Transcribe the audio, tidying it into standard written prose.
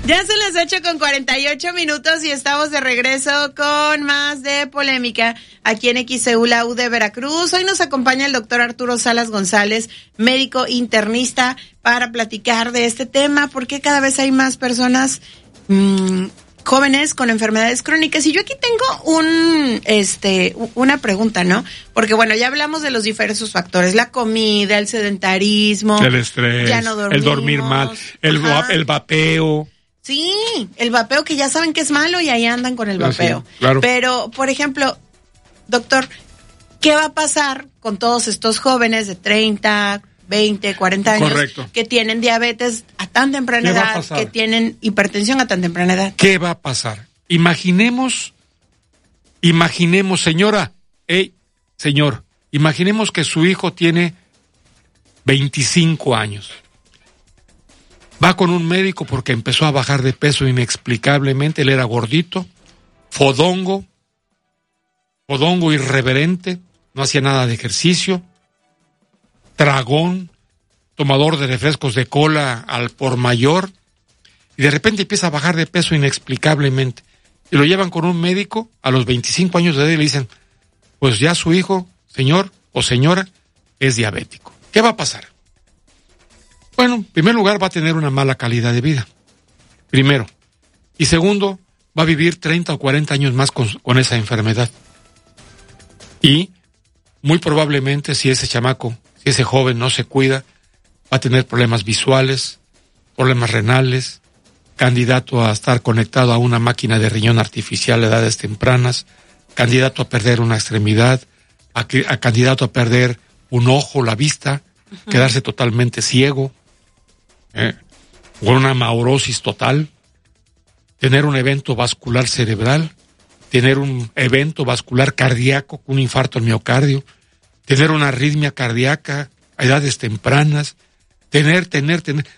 Ya son las 8:48 y estamos de regreso con más de polémica aquí en XEU, la U de Veracruz. Hoy nos acompaña el doctor Arturo Salas González, médico internista, para platicar de este tema, porque cada vez hay más personas jóvenes con enfermedades crónicas. Y yo aquí tengo una pregunta, ¿no? Porque bueno, ya hablamos de los diversos factores, la comida, el sedentarismo, el estrés, ya no dormimos, el dormir mal, el vapeo. Sí, el vapeo, que ya saben que es malo y ahí andan con el vapeo. Sí, claro. Pero, por ejemplo, doctor, ¿qué va a pasar con todos estos jóvenes de 30, 20, 40 años? Correcto. Que tienen diabetes a tan temprana edad, que tienen hipertensión a tan temprana edad? ¿Qué va a pasar? Imaginemos, señora, señor, imaginemos que su hijo tiene 25 años. Va con un médico porque empezó a bajar de peso inexplicablemente. Él era gordito, fodongo irreverente, no hacía nada de ejercicio, tragón, tomador de refrescos de cola al por mayor, y de repente empieza a bajar de peso inexplicablemente. Y lo llevan con un médico a los 25 años de edad y le dicen, pues ya su hijo, señor o señora, es diabético. ¿Qué va a pasar? Bueno, en primer lugar va a tener una mala calidad de vida, primero. Y segundo, va a vivir 30 o 40 años más con esa enfermedad. Y muy probablemente si ese joven no se cuida, va a tener problemas visuales, problemas renales, candidato a estar conectado a una máquina de riñón artificial a edades tempranas, candidato a perder una extremidad, a candidato a perder un ojo, la vista, quedarse totalmente ciego, con una amaurosis total, tener un evento vascular cerebral, tener un evento vascular cardíaco, un infarto al miocardio, tener una arritmia cardíaca a edades tempranas, tener